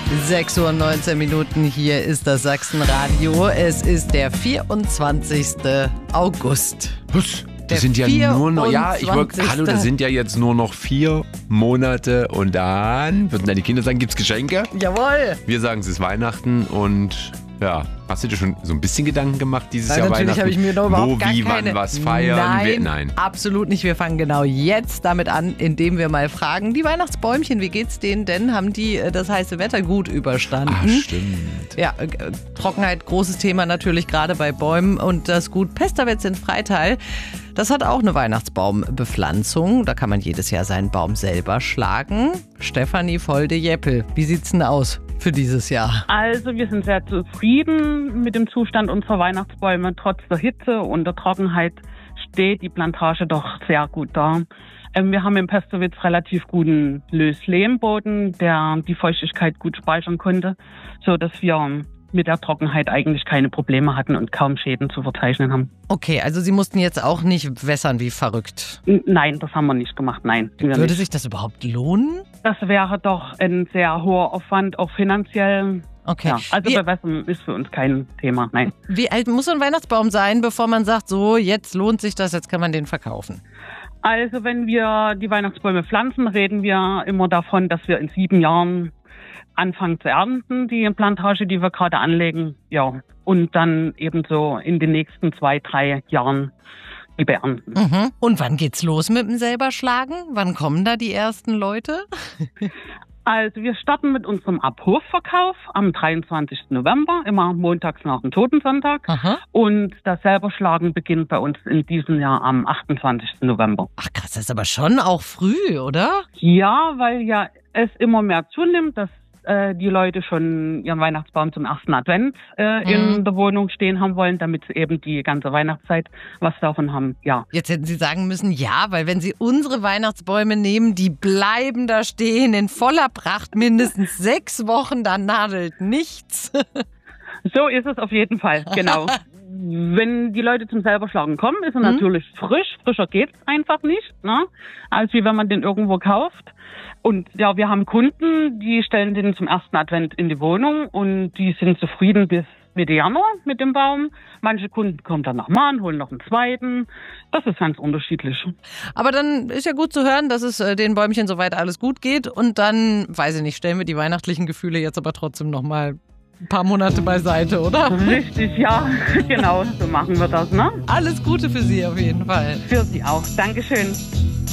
6:19 Uhr, hier ist das Sachsenradio. Es ist der 24. August. Was? Das sind ja nur noch, das sind ja jetzt nur noch 4 Monate und dann würden deine Kinder sagen, gibt's Geschenke? Jawohl. Wir sagen, es ist Weihnachten und ja, hast du dir schon so ein bisschen Gedanken gemacht dieses Jahr Natürlich Weihnachten? habe ich mir noch überhaupt gar keine... wann, was feiern? Nein, absolut nicht. Wir fangen genau jetzt damit an, indem wir mal fragen, die Weihnachtsbäumchen, wie geht's denen denn? Haben die das heiße Wetter gut überstanden? Ach, stimmt. Ja, Trockenheit, großes Thema natürlich gerade bei Bäumen und das Gut Pesterwitz in Freital. Das hat auch eine Weihnachtsbaumbepflanzung. Da kann man jedes Jahr seinen Baum selber schlagen. Stefanie Volde-Jeppel, wie sieht's denn aus für dieses Jahr? Also wir sind sehr zufrieden mit dem Zustand unserer Weihnachtsbäume. Trotz der Hitze und der Trockenheit steht die Plantage doch sehr gut da. Wir haben im Pesterwitz relativ guten Löslehmboden, der die Feuchtigkeit gut speichern konnte, so dass wir mit der Trockenheit eigentlich keine Probleme hatten und kaum Schäden zu verzeichnen haben. Okay, also Sie mussten jetzt auch nicht wässern wie verrückt. Nein, das haben wir nicht gemacht, nein. Würde sich das überhaupt lohnen? Das wäre doch ein sehr hoher Aufwand, auch finanziell. Okay. Ja, also Bewässern ist für uns kein Thema, nein. Wie alt muss so ein Weihnachtsbaum sein, bevor man sagt, so, jetzt lohnt sich das, jetzt kann man den verkaufen? Also wenn wir die Weihnachtsbäume pflanzen, reden wir immer davon, dass wir in 7 Jahren anfangen zu ernten, die Plantage, die wir gerade anlegen. Ja, und dann ebenso in den nächsten 2, 3 Jahren die beernten. Mhm. Und wann geht's los mit dem Selberschlagen? Wann kommen da die ersten Leute? Also wir starten mit unserem Abhofverkauf am 23. November, immer montags nach dem Totensonntag. Aha. Und das Selberschlagen beginnt bei uns in diesem Jahr am 28. November. Ach krass, das ist aber schon auch früh, oder? Ja, weil ja es immer mehr zunimmt, dass die Leute schon ihren Weihnachtsbaum zum ersten Advent in der Wohnung stehen haben wollen, damit sie eben die ganze Weihnachtszeit was davon haben. Ja. Jetzt hätten Sie sagen müssen, ja, weil wenn Sie unsere Weihnachtsbäume nehmen, die bleiben da stehen in voller Pracht mindestens 6 Wochen, da nadelt nichts. So ist es auf jeden Fall, genau. Wenn die Leute zum Selberschlagen kommen, ist er natürlich frisch. Frischer geht's einfach nicht, ne? Als wie wenn man den irgendwo kauft. Und ja, wir haben Kunden, die stellen den zum ersten Advent in die Wohnung und die sind zufrieden bis Mitte Januar mit dem Baum. Manche Kunden kommen dann nochmal und holen noch einen zweiten. Das ist ganz unterschiedlich. Aber dann ist ja gut zu hören, dass es den Bäumchen soweit alles gut geht. Und dann, weiß ich nicht, stellen wir die weihnachtlichen Gefühle jetzt aber trotzdem nochmal ein paar Monate beiseite, oder? Richtig, ja. Genau, so machen wir das, ne? Alles Gute für Sie auf jeden Fall. Für Sie auch. Dankeschön.